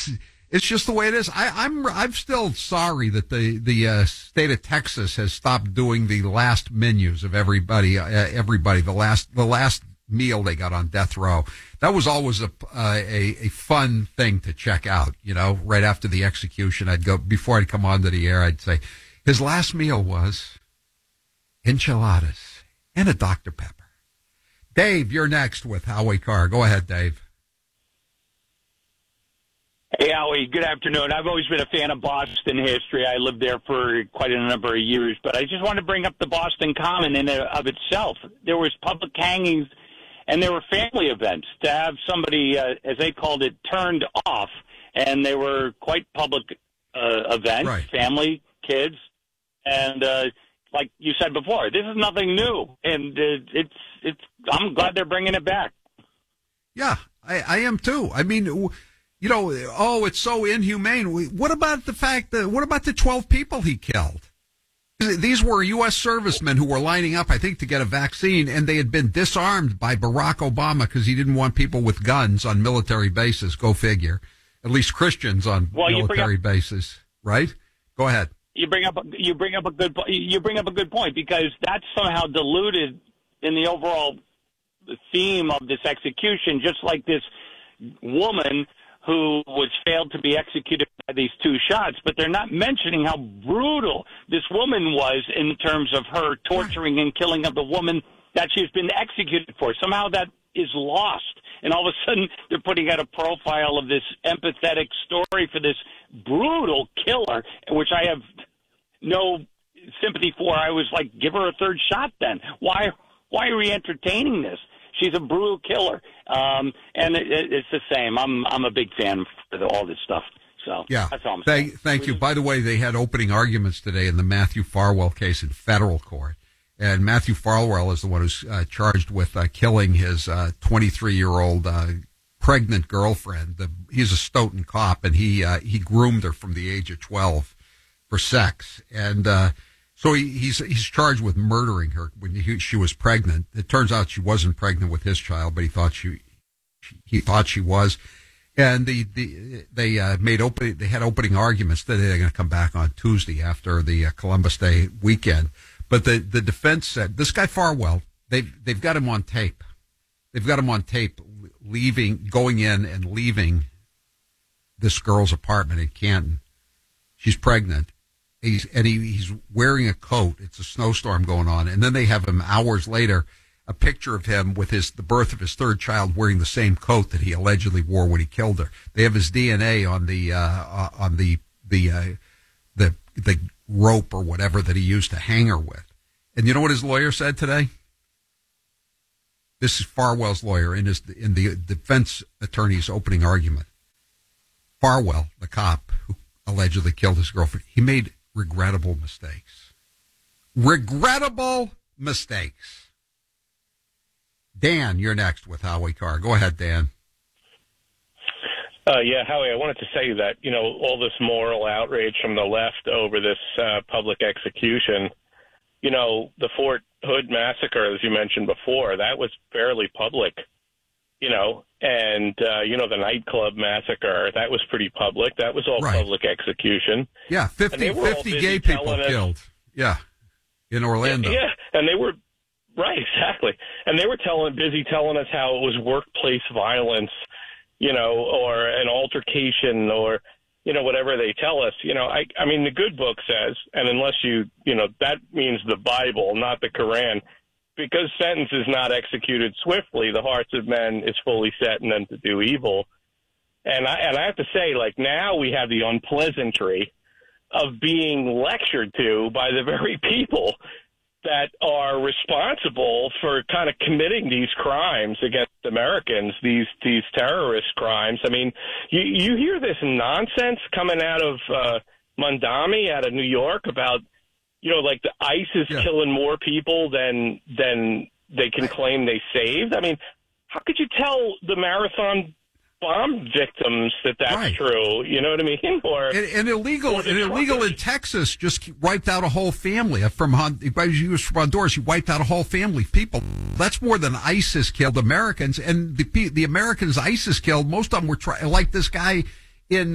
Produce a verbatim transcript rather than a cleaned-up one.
it's it's just the way it is. I, I'm I'm still sorry that the the uh, state of Texas has stopped doing the last menus of everybody uh, everybody the last the last meal they got on death row. That was always a, uh, a a fun thing to check out. You know, right after the execution, I'd go before I'd come onto the air. I'd say his last meal was enchiladas and a Doctor Pepper. Dave, you're next with Howie Carr. Go ahead, Dave. Hey, Howie, good afternoon. I've always been a fan of Boston history. I lived there for quite a number of years, but I just want to bring up the Boston Common in and of itself. There was public hangings, and there were family events. To have somebody, uh, as they called it, turned off, and they were quite public uh, events, right. Family, kids, and uh, like you said before, this is nothing new, and uh, it's it's. I'm glad they're bringing it back. Yeah, I, I am too. I mean, you know, oh, it's so inhumane. What about the fact that, what about the twelve people he killed? These were U S servicemen who were lining up, I think, to get a vaccine, and they had been disarmed by Barack Obama because he didn't want people with guns on military bases. Go figure. At least Christians on well, military up, bases, right? Go ahead. You bring up a, you bring up a good you bring up a good point, because that's somehow diluted in the overall theme of this execution, just like this woman who was failed to be executed by these two shots, but they're not mentioning how brutal this woman was in terms of her torturing and killing of the woman that she's been executed for. Somehow that is lost, and all of a sudden they're putting out a profile of this empathetic story for this brutal killer, which I have no sympathy for. I was like, give her a third shot then. Why, why are we entertaining this? She's a brutal killer, um, and it, it, it's the same. I'm I'm a big fan of all this stuff. So yeah, that's all I'm thank, saying. Thank you. By the way, they had opening arguments today in the Matthew Farwell case in federal court, and Matthew Farwell is the one who's uh, charged with uh, killing his twenty-three-year-old uh, pregnant girlfriend. The, he's a Stoughton cop, and he uh, he groomed her from the age of twelve for sex, and. Uh, So he, he's he's charged with murdering her when he, she was pregnant. It turns out she wasn't pregnant with his child, but he thought she, she he thought she was. And the, the they uh, made open they had opening arguments that they're going to come back on Tuesday after the uh, Columbus Day weekend. But the, the defense said this guy Farwell, they've they've got him on tape. They've got him on tape leaving, going in and leaving this girl's apartment in Canton. She's pregnant. He's, and he, he's wearing a coat. It's a snowstorm going on. And then they have him hours later, a picture of him with his, the birth of his third child wearing the same coat that he allegedly wore when he killed her. They have his D N A on the, uh, on the, the, uh, the, the rope or whatever that he used to hang her with. And you know what his lawyer said today? This is Farwell's lawyer in his, in the defense attorney's opening argument. Farwell, the cop who allegedly killed his girlfriend, he made regrettable mistakes. Regrettable mistakes. Dan, you're next with Howie Carr. Go ahead, Dan. Uh, yeah, Howie, I wanted to say that, you know, all this moral outrage from the left over this uh, public execution, you know, the Fort Hood massacre, as you mentioned before, that was fairly public, you know, and, uh, you know, the nightclub massacre, that was pretty public. That was all right. Public execution. Yeah, fifty, fifty gay people us, killed. Yeah, in Orlando. Yeah, and they were, right, exactly. And they were telling, busy telling us how it was workplace violence, you know, or an altercation or, you know, whatever they tell us. You know, I, I mean, the good book says, and unless you, you know, that means the Bible, not the Quran, because sentence is not executed swiftly, the hearts of men is fully set in them to do evil. And I, and I have to say, like, now we have the unpleasantry of being lectured to by the very people that are responsible for kind of committing these crimes against Americans, these these terrorist crimes. I mean, you, you hear this nonsense coming out of uh, Mondami, out of New York, about, you know, like the ICE is yeah. killing more people than than they can claim they saved. I mean, how could you tell the Marathon bomb victims that that's right. true? You know what I mean? Or and, and illegal, and illegal in Texas just wiped out a whole family from Honduras. From Honduras, he wiped out a whole family of people. That's more than ISIS killed Americans, and the the Americans ISIS killed, most of them were try, like this guy in